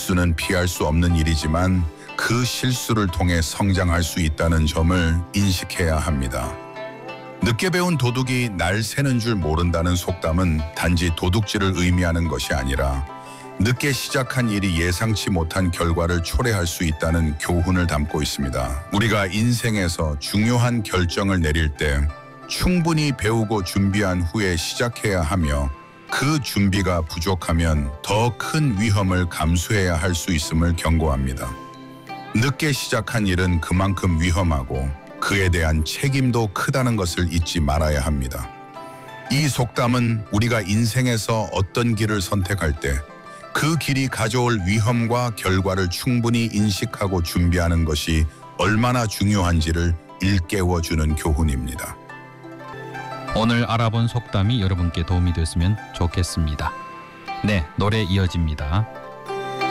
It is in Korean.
실수는 피할 수 없는 일이지만 그 실수를 통해 성장할 수 있다는 점을 인식해야 합니다. 늦게 배운 도둑이 날 새는 줄 모른다는 속담은 단지 도둑질을 의미하는 것이 아니라 늦게 시작한 일이 예상치 못한 결과를 초래할 수 있다는 교훈을 담고 있습니다. 우리가 인생에서 중요한 결정을 내릴 때 충분히 배우고 준비한 후에 시작해야 하며 그 준비가 부족하면 더 큰 위험을 감수해야 할 수 있음을 경고합니다. 늦게 시작한 일은 그만큼 위험하고 그에 대한 책임도 크다는 것을 잊지 말아야 합니다. 이 속담은 우리가 인생에서 어떤 길을 선택할 때 그 길이 가져올 위험과 결과를 충분히 인식하고 준비하는 것이 얼마나 중요한지를 일깨워주는 교훈입니다. 오늘 알아본 속담이 여러분께 도움이 됐으면 좋겠습니다. 네, 노래 이어집니다.